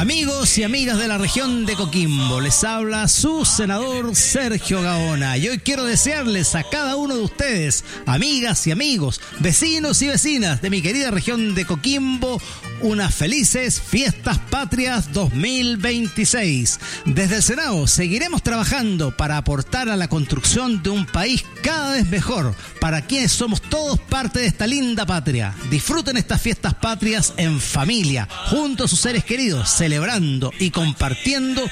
Amigos y amigas de la región de Coquimbo, les habla su senador Sergio Gaona y hoy quiero desearles a cada uno de ustedes, amigas y amigos, vecinos y vecinas de mi querida región de Coquimbo, unas felices Fiestas Patrias 2026. Desde el Senado seguiremos trabajando para aportar a la construcción de un país cada vez mejor, para quienes somos todos parte de esta linda patria. Disfruten estas Fiestas Patrias en familia, junto a sus seres queridos, celebrando y compartiendo